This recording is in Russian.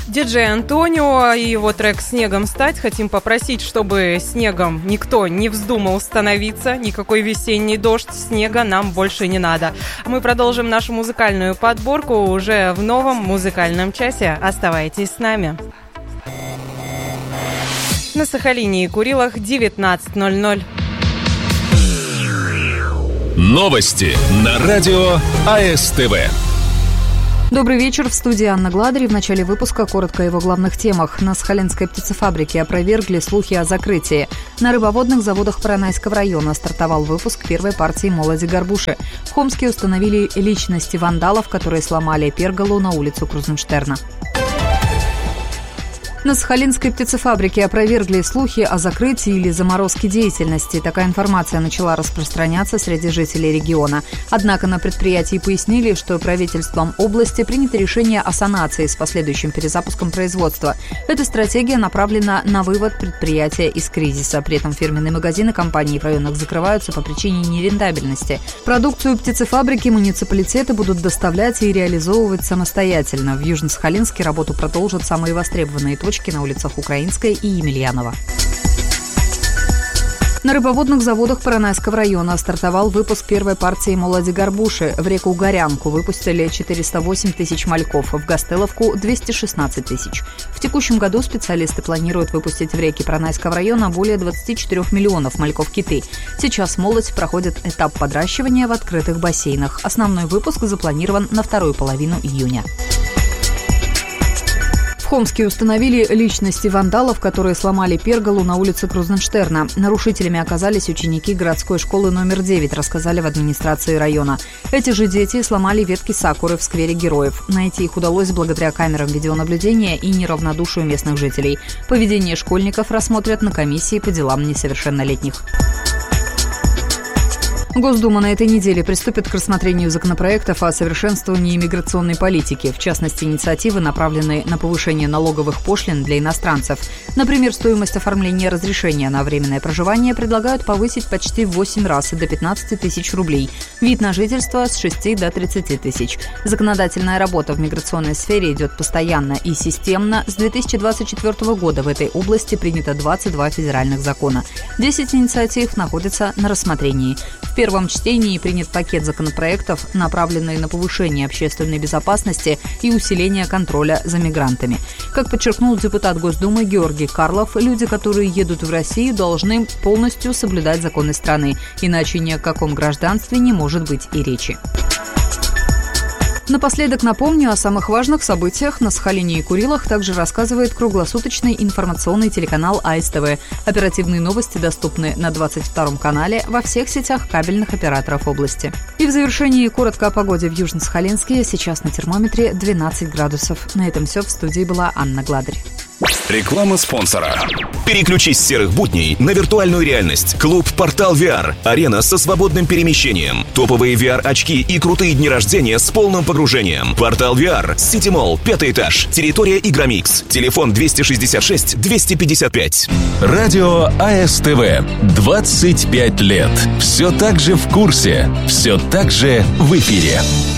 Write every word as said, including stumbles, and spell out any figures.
Диджей Антонио и его трек «Снегом стать». Хотим попросить, чтобы снегом никто не вздумал становиться, никакой весенний дождь, снега нам больше не надо. Мы продолжим нашу музыкальную подборку уже в новом музыкальном часе. Оставайтесь с нами. На Сахалине и Курилах девятнадцать ноль ноль. Новости на радио АСТВ. Добрый вечер, в студии Анна Гладри. В начале выпуска коротко о его главных темах. На Сахалинской птицефабрике опровергли слухи о закрытии. На рыбоводных заводах Поронайского района стартовал выпуск первой партии молоди горбуши. В Хомске установили личности вандалов, которые сломали перголу на улицу Крузенштерна. На Сахалинской птицефабрике опровергли слухи о закрытии или заморозке деятельности. Такая информация начала распространяться среди жителей региона. Однако на предприятии пояснили, что правительством области принято решение о санации с последующим перезапуском производства. Эта стратегия направлена на вывод предприятия из кризиса. При этом фирменные магазины компании в районах закрываются по причине нерентабельности. Продукцию птицефабрики муниципалитеты будут доставлять и реализовывать самостоятельно. В Южно-Сахалинске работу продолжат самые востребованные точки на улицах Украинской и Емельянова. На рыбоводных заводах Поронайского района стартовал выпуск первой партии молоди горбуши. В реку Горянку выпустили четыреста восемь тысяч мальков, в Гастеловку – двести шестнадцать тысяч. В текущем году специалисты планируют выпустить в реки Поронайского района более двадцати четырёх миллионов мальков-киты. Сейчас молодь проходит этап подращивания в открытых бассейнах. Основной выпуск запланирован на вторую половину июня. В Хомске установили личности вандалов, которые сломали перголу на улице Крузенштерна. Нарушителями оказались ученики городской школы номер девять, рассказали в администрации района. Эти же дети сломали ветки сакуры в сквере Героев. Найти их удалось благодаря камерам видеонаблюдения и неравнодушию местных жителей. Поведение школьников рассмотрят на комиссии по делам несовершеннолетних. Госдума на этой неделе приступит к рассмотрению законопроектов о совершенствовании иммиграционной политики. В частности, инициативы направлены на повышение налоговых пошлин для иностранцев. Например, стоимость оформления разрешения на временное проживание предлагают повысить почти в восемь раз, до пятнадцати тысяч рублей. Вид на жительство с шести до тридцати тысяч. Законодательная работа в миграционной сфере идет постоянно и системно. С две тысячи двадцать четвёртого года в этой области принято двадцать два федеральных закона. десять инициатив находятся на рассмотрении. В первом чтении принят пакет законопроектов, направленный на повышение общественной безопасности и усиление контроля за мигрантами. Как подчеркнул депутат Госдумы Георгий Карлов, люди, которые едут в Россию, должны полностью соблюдать законы страны, иначе ни о каком гражданстве не может быть и речи. Напоследок напомню о самых важных событиях на Сахалине и Курилах. Также рассказывает круглосуточный информационный телеканал АСТВ. Оперативные новости доступны на двадцать втором канале во всех сетях кабельных операторов области. И в завершении коротко о погоде в Южно-Сахалинске. Сейчас на термометре двенадцать градусов. На этом все. В студии была Анна Гладри. Реклама спонсора. Переключись с серых будней на виртуальную реальность. Клуб «Портал ви ар». Арена со свободным перемещением. Топовые ви ар-очки и крутые дни рождения с полным погружением. «Портал ви ар». Сити Молл, пятый этаж. Территория Игромикс. Телефон двести шестьдесят шесть двести пятьдесят пять. Радио АСТВ. двадцать пять лет. Все так же в курсе. Все так же в эфире.